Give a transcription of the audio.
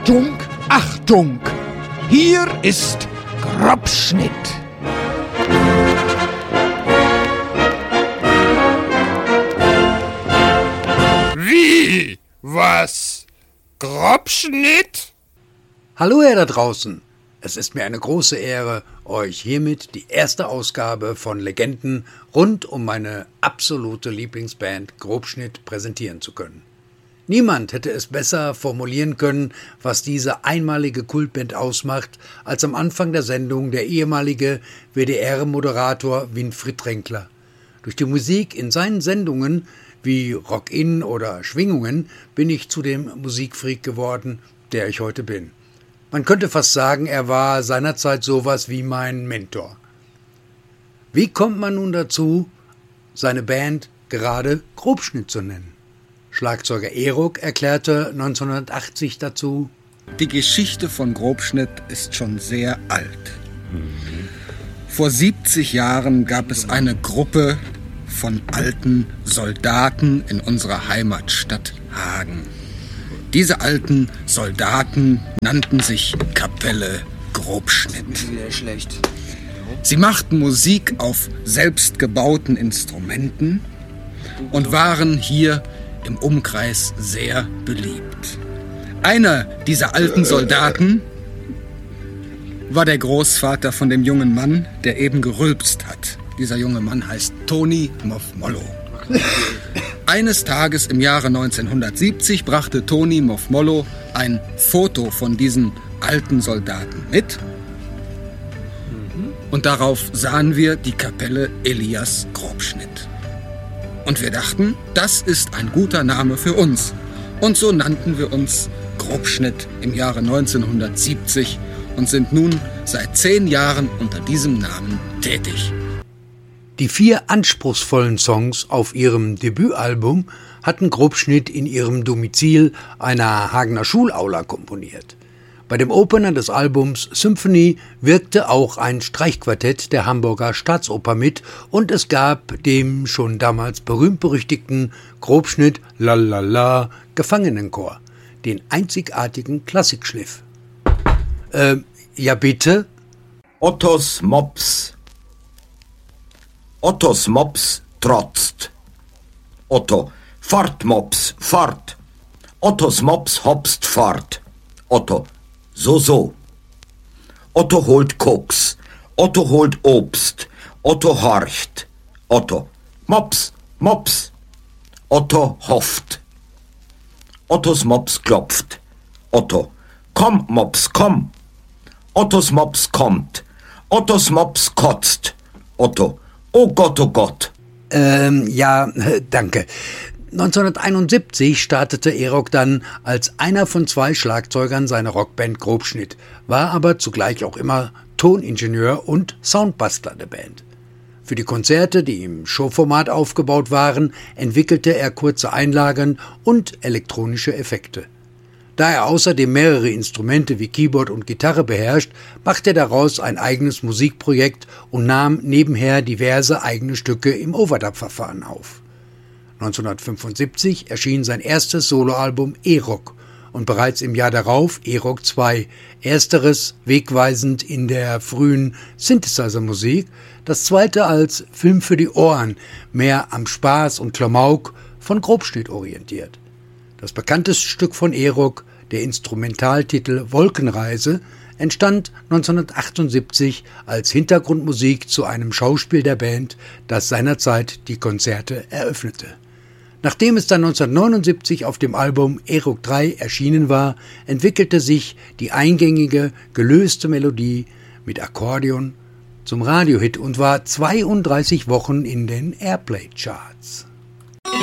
Achtung, Achtung! Hier ist Grobschnitt. Wie? Was? Grobschnitt? Hallo ihr da draußen. Es ist mir eine große Ehre, euch hiermit die erste Ausgabe von Legenden rund um meine absolute Lieblingsband Grobschnitt präsentieren zu können. Niemand hätte es besser formulieren können, was diese einmalige Kultband ausmacht, als am Anfang der Sendung der ehemalige WDR-Moderator Winfried Renkler. Durch die Musik in seinen Sendungen wie Rock-In oder Schwingungen bin ich zu dem Musikfreak geworden, der ich heute bin. Man könnte fast sagen, er war seinerzeit sowas wie mein Mentor. Wie kommt man nun dazu, seine Band gerade Grobschnitt zu nennen? Schlagzeuger Erok erklärte 1980 dazu: Die Geschichte von Grobschnitt ist schon sehr alt. Vor 70 Jahren gab es eine Gruppe von alten Soldaten in unserer Heimatstadt Hagen. Diese alten Soldaten nannten sich Kapelle Grobschnitt. Sie machten Musik auf selbstgebauten Instrumenten und waren hier im Umkreis sehr beliebt. Einer dieser alten Soldaten war der Großvater von dem jungen Mann, der eben gerülpst hat. Dieser junge Mann heißt Toni Moff Mollo. Eines Tages im Jahre 1970 brachte Toni Moff Mollo ein Foto von diesen alten Soldaten mit. Und darauf sahen wir die Kapelle Elias Grobschnitt. Und wir dachten, das ist ein guter Name für uns. Und so nannten wir uns Grobschnitt im Jahre 1970 und sind nun seit 10 Jahren unter diesem Namen tätig. Die 4 anspruchsvollen Songs auf ihrem Debütalbum hatten Grobschnitt in ihrem Domizil einer Hagener Schulaula komponiert. Bei dem Opener des Albums Symphony wirkte auch ein Streichquartett der Hamburger Staatsoper mit und es gab dem schon damals berühmt-berüchtigten Grobschnitt Lalala Gefangenenchor, den einzigartigen Klassikschliff. Ja bitte? Ottos Mops. Ottos Mops trotzt. Otto, fort Mops, fort. Ottos Mops hopst fort. Otto, so. Otto holt Koks. Otto holt Obst. Otto horcht. Otto, Mops, Mops. Otto hofft. Ottos Mops klopft. Otto, komm, Mops, komm. Ottos Mops kommt. Ottos Mops kotzt. Otto, oh Gott. Ja, danke. 1971 startete Erok dann als einer von 2 Schlagzeugern seine Rockband Grobschnitt, war aber zugleich auch immer Toningenieur und Soundbastler der Band. Für die Konzerte, die im Showformat aufgebaut waren, entwickelte er kurze Einlagen und elektronische Effekte. Da er außerdem mehrere Instrumente wie Keyboard und Gitarre beherrscht, machte er daraus ein eigenes Musikprojekt und nahm nebenher diverse eigene Stücke im Overdub-Verfahren auf. 1975 erschien sein erstes Soloalbum Erok und bereits im Jahr darauf Erok 2, ersteres wegweisend in der frühen Synthesizer-Musik, das zweite als Film für die Ohren, mehr am Spaß und Klamauk von Grobschnitt orientiert. Das bekannteste Stück von Erok, der Instrumentaltitel Wolkenreise, entstand 1978 als Hintergrundmusik zu einem Schauspiel der Band, das seinerzeit die Konzerte eröffnete. Nachdem es dann 1979 auf dem Album Erok 3 erschienen war, entwickelte sich die eingängige, gelöste Melodie mit Akkordeon zum Radiohit und war 32 Wochen in den Airplay-Charts.